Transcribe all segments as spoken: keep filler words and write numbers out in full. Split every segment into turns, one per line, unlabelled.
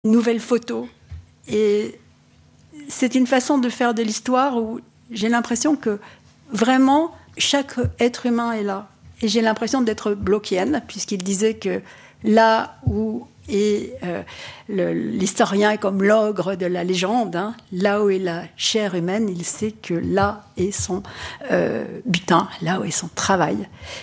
nouvelles photos. Et c'est une façon de faire de l'histoire où j'ai l'impression que vraiment chaque être humain est là. Et j'ai l'impression d'être Blockienne, puisqu'il disait que là où est euh, le, l'historien est comme l'ogre de la légende, hein, là où est la chair humaine, il sait que là est son euh, butin, là où est son travail.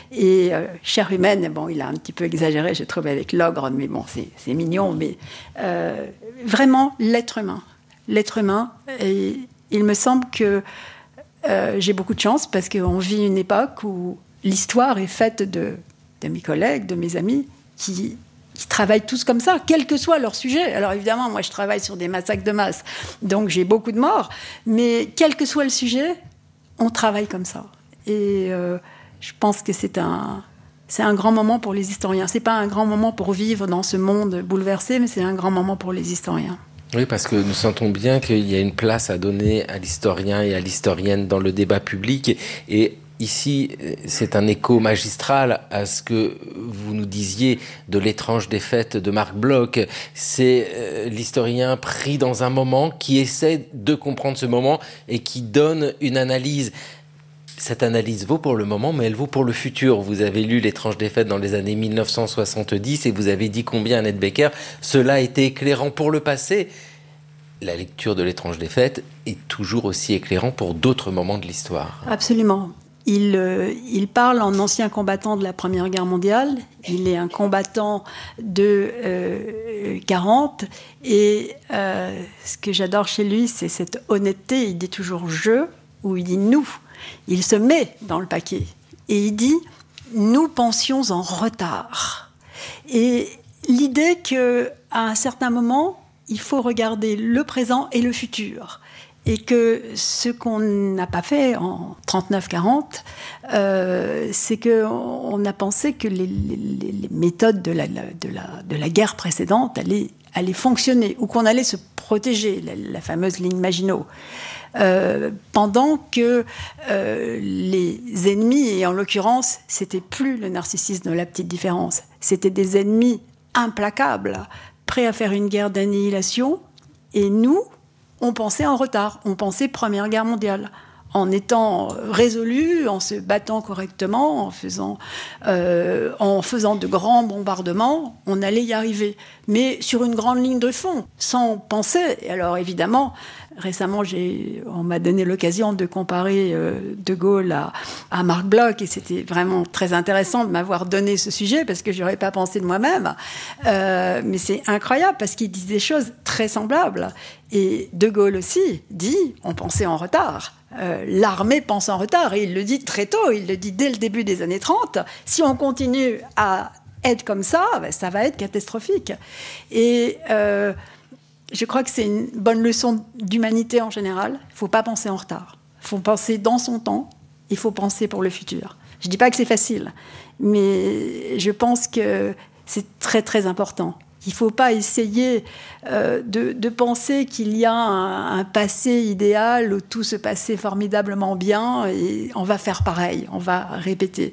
Et euh, chair humaine, bon, il a un petit peu exagéré, j'ai trouvé, avec l'ogre, mais bon, c'est, c'est mignon, mais euh, vraiment l'être humain. L'être humain, et il me semble que euh, j'ai beaucoup de chance, parce qu'on vit une époque où l'histoire est faite de, de mes collègues, de mes amis, qui, qui travaillent tous comme ça, quel que soit leur sujet. Alors évidemment, moi je travaille sur des massacres de masse, donc j'ai beaucoup de morts, mais quel que soit le sujet, on travaille comme ça. Et euh, je pense que c'est un, c'est un grand moment pour les historiens. C'est pas un grand moment pour vivre dans ce monde bouleversé, mais c'est un grand moment pour les historiens.
Oui, parce que nous sentons bien qu'il y a une place à donner à l'historien et à l'historienne dans le débat public. Et ici, c'est un écho magistral à ce que vous nous disiez de L'étrange défaite de Marc Bloch. C'est euh, l'historien pris dans un moment qui essaie de comprendre ce moment et qui donne une analyse. Cette analyse vaut pour le moment, mais elle vaut pour le futur. Vous avez lu L'étrange défaite dans les années dix-neuf cent soixante-dix et vous avez dit combien, Annette Becker, cela a été éclairant pour le passé. La lecture de L'étrange défaite est toujours aussi éclairant pour d'autres moments de l'histoire.
Absolument. Il, euh, il parle en ancien combattant de la Première Guerre mondiale. Il est un combattant de euh, quarante. Et euh, ce que j'adore chez lui, c'est cette honnêteté. Il dit toujours « je » ou il dit « nous ». Il se met dans le paquet. Et il dit « nous pensions en retard ». Et l'idée qu'à un certain moment, il faut regarder le présent et le futur. Et que ce qu'on n'a pas fait en trente-neuf quarante, euh, c'est qu'on a pensé que les, les, les méthodes de la, de, la, de la guerre précédente allaient, allaient fonctionner, ou qu'on allait se protéger, la, la fameuse ligne Maginot. Euh, pendant que euh, les ennemis, et en l'occurrence, c'était plus le narcissisme de la petite différence, c'était des ennemis implacables, prêts à faire une guerre d'annihilation, et nous, on pensait en retard, on pensait Première Guerre mondiale, en étant résolus, en se battant correctement, en faisant, euh, en faisant de grands bombardements, on allait y arriver. Mais sur une grande ligne de fond, sans penser. Et alors évidemment, récemment, j'ai, on m'a donné l'occasion de comparer euh, De Gaulle à, à Marc Bloch, et c'était vraiment très intéressant de m'avoir donné ce sujet, parce que je n'aurais pas pensé de moi-même. Euh, mais c'est incroyable, parce qu'il dit des choses très semblables. Et De Gaulle aussi dit, on pensait en retard. Euh, l'armée pense en retard, et il le dit très tôt, il le dit dès le début des années trente. Si on continue à être comme ça, ben, ça va être catastrophique. Et euh, je crois que c'est une bonne leçon d'humanité en général. Il ne faut pas penser en retard. Il faut penser dans son temps, il faut penser pour le futur. Je ne dis pas que c'est facile, mais je pense que c'est très très important. Il ne faut pas essayer euh, de, de penser qu'il y a un, un passé idéal où tout se passait formidablement bien et on va faire pareil, on va répéter.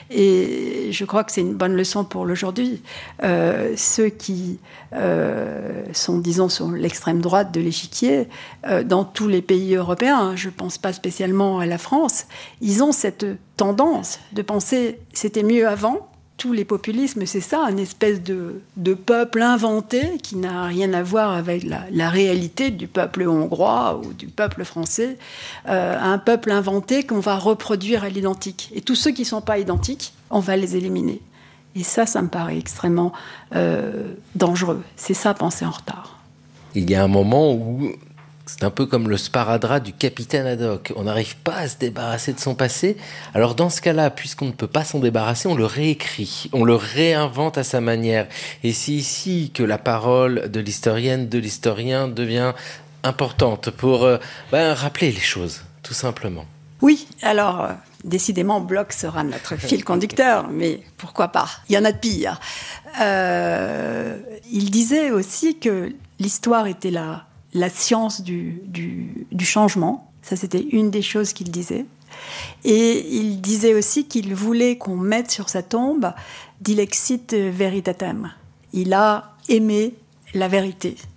Et je crois que c'est une bonne leçon pour l'aujourd'hui. Euh, ceux qui euh, sont, disons, sur l'extrême droite de l'échiquier, euh, dans tous les pays européens, je ne pense pas spécialement à la France, ils ont cette tendance de penser « c'était mieux avant ». Tous les populismes, c'est ça, une espèce de, de peuple inventé qui n'a rien à voir avec la, la réalité du peuple hongrois ou du peuple français. Euh, un peuple inventé qu'on va reproduire à l'identique. Et tous ceux qui ne sont pas identiques, on va les éliminer. Et ça, ça me paraît extrêmement euh, dangereux. C'est ça, penser en retard.
Il y a un moment où c'est un peu comme le sparadrap du capitaine Haddock. On n'arrive pas à se débarrasser de son passé. Alors dans ce cas-là, puisqu'on ne peut pas s'en débarrasser, on le réécrit, on le réinvente à sa manière. Et c'est ici que la parole de l'historienne, de l'historien devient importante pour euh, ben, rappeler les choses, tout simplement.
Oui, alors euh, décidément, Bloch sera notre fil conducteur, mais pourquoi pas ? Il y en a de pire. Euh, il disait aussi que l'histoire était là. La science du, du, du changement, ça c'était une des choses qu'il disait. Et il disait aussi qu'il voulait qu'on mette sur sa tombe « Dilexit veritatem ». Il a aimé la vérité.